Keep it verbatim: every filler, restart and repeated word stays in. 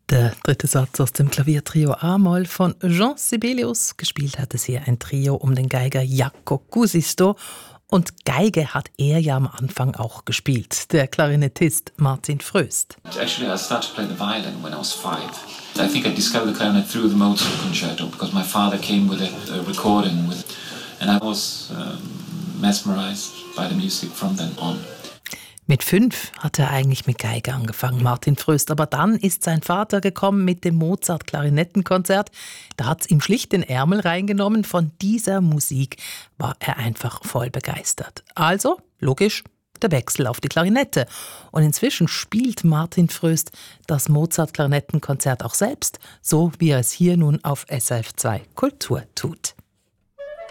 Der dritte Satz aus dem Klaviertrio A-Moll von Jean Sibelius. Gespielt hat es hier ein Trio um den Geiger Jaakko Kuusisto. Und Geige hat er ja am Anfang auch gespielt, der Klarinettist Martin Fröst. Actually, I started to play the violin when I was five. I think I discovered the clarinet through the Mozart concerto because my father came with a, a recording with, and I was um, mesmerized by the music from then on. Mit fünf hat er eigentlich mit Geige angefangen, Martin Fröst. Aber dann ist sein Vater gekommen mit dem Mozart-Klarinettenkonzert. Da hat es ihm schlicht den Ärmel reingenommen. Von dieser Musik war er einfach voll begeistert. Also, logisch, der Wechsel auf die Klarinette. Und inzwischen spielt Martin Fröst das Mozart-Klarinettenkonzert auch selbst, so wie er es hier nun auf S R F zwei Kultur tut.